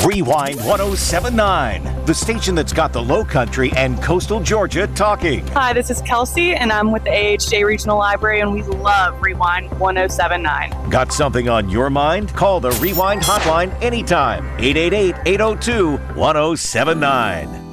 Rewind 1079, the station that's got the Low Country and coastal Georgia talking. Hi, this is Kelsey, and I'm with the AHJ Regional Library, and we love Rewind 1079. Got something on your mind? Call the Rewind hotline anytime. 888-802-1079.